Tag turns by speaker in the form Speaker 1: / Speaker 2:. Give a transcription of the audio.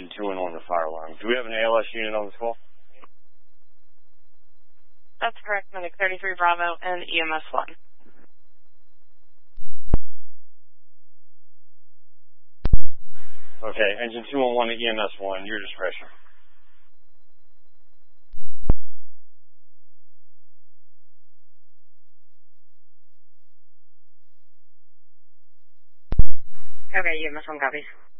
Speaker 1: engine 211 to fire alarm. Do we have an ALS unit on this call?
Speaker 2: That's correct, Medic 33 Bravo and EMS 1.
Speaker 1: Okay, engine 211 to EMS 1, your discretion.
Speaker 2: Okay, EMS 1 copies.